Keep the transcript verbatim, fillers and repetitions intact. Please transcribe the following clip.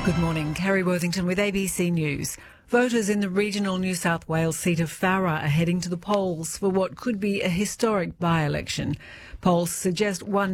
Good morning, Kerry Worthington with A B C News. Voters in the regional New South Wales seat of Farrer are heading to the polls for what could be a historic by-election. Polls suggest one